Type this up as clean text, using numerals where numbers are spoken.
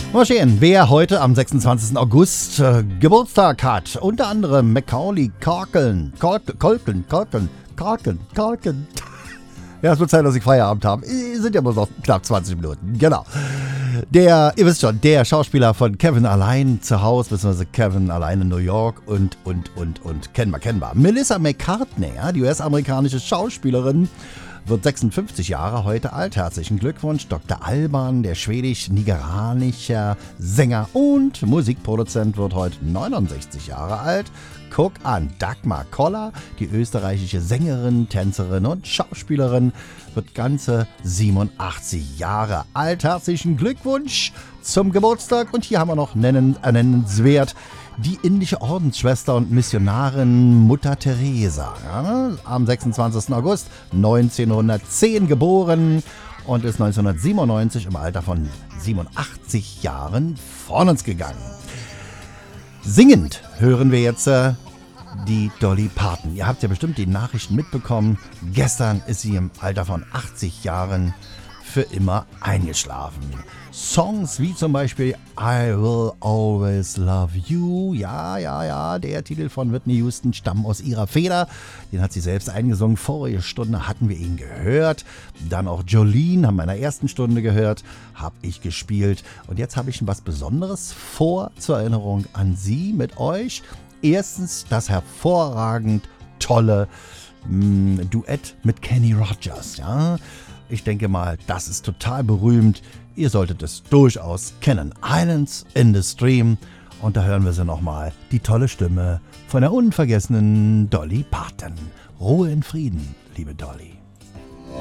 Mal sehen, wer heute am 26. August Geburtstag hat. Unter anderem Macaulay Culkin. Ja, es wird Zeit, dass ich Feierabend habe. Sind ja bloß noch knapp 20 Minuten. Genau. Ihr wisst schon, der Schauspieler von Kevin allein zu Hause, beziehungsweise Kevin allein in New York und kennbar. Melissa McCartney, ja, die US-amerikanische Schauspielerin, wird 56 Jahre heute alt. Herzlichen Glückwunsch. Dr. Alban, der schwedisch-nigerianischer Sänger und Musikproduzent, wird heute 69 Jahre alt. Guck an, Dagmar Koller, die österreichische Sängerin, Tänzerin und Schauspielerin, wird ganze 87 Jahre alt. Herzlichen Glückwunsch zum Geburtstag. Und hier haben wir noch nennenswert die indische Ordensschwester und Missionarin Mutter Teresa. Ja, am 26. August 1910 geboren und ist 1997 im Alter von 87 Jahren von uns gegangen. Singend hören wir jetzt die Dolly Parton. Ihr habt ja bestimmt die Nachrichten mitbekommen. Gestern ist sie im Alter von 80 Jahren für immer eingeschlafen. Songs wie zum Beispiel I Will Always Love You, ja, der Titel von Whitney Houston stammt aus ihrer Feder. Den hat sie selbst eingesungen. Vorige Stunde hatten wir ihn gehört. Dann auch Jolene haben wir in der ersten Stunde gehört, habe ich gespielt. Und jetzt habe ich was Besonderes vor zur Erinnerung an Sie mit euch. Erstens das hervorragend tolle Duett mit Kenny Rogers, ja. Ich denke mal, das ist total berühmt. Ihr solltet es durchaus kennen. Islands in the Stream. Und da hören wir sie nochmal. Die tolle Stimme von der unvergessenen Dolly Parton. Ruhe in Frieden, liebe Dolly.